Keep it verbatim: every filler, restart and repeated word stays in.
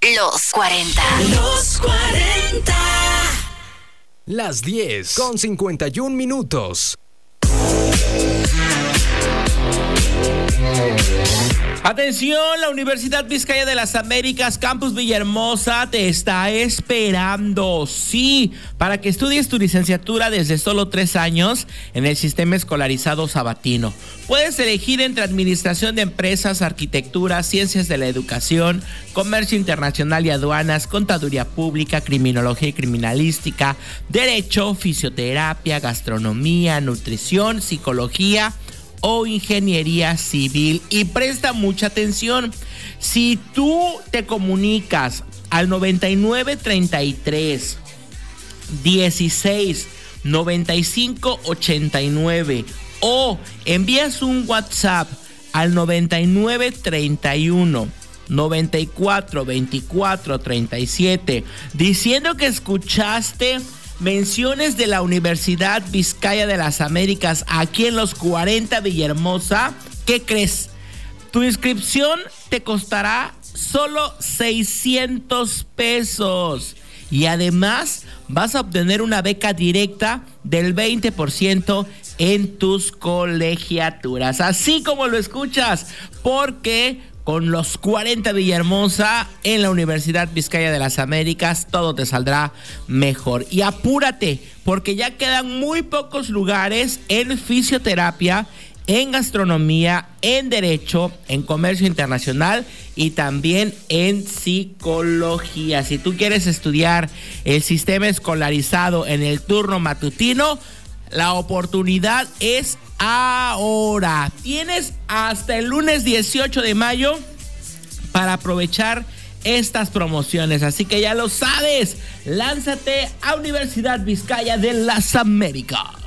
Los cuarenta. Los cuarenta. Las diez con cincuenta y un minutos. Atención, la Universidad Vizcaya de las Américas, Campus Villahermosa, te está esperando, sí, para que estudies tu licenciatura desde solo tres años en el sistema escolarizado sabatino. Puedes elegir entre Administración de Empresas, Arquitectura, Ciencias de la Educación, Comercio Internacional y Aduanas, Contaduría Pública, Criminología y Criminalística, Derecho, Fisioterapia, Gastronomía, Nutrición, Psicología o Ingeniería Civil. Y presta mucha atención, si tú te comunicas al noventa y nueve treinta y tres dieciséis noventa y cinco ochenta y nueve o envías un WhatsApp al noventa y nueve treinta y uno noventa y cuatro veinticuatro treinta y siete diciendo que escuchaste menciones de la Universidad Vizcaya de las Américas aquí en Los cuarenta Villahermosa, ¿qué crees? Tu inscripción te costará solo seiscientos pesos y además vas a obtener una beca directa del veinte por ciento en tus colegiaturas, así como lo escuchas, porque con Los cuarenta Villahermosa en la Universidad Vizcaya de las Américas todo te saldrá mejor. Y apúrate, porque ya quedan muy pocos lugares en fisioterapia, en gastronomía, en derecho, en comercio internacional y también en psicología. Si tú quieres estudiar el sistema escolarizado en el turno matutino, la oportunidad es ahora. Tienes hasta el lunes dieciocho de mayo para aprovechar estas promociones, así que ya lo sabes, lánzate a Universidad Vizcaya de las Américas.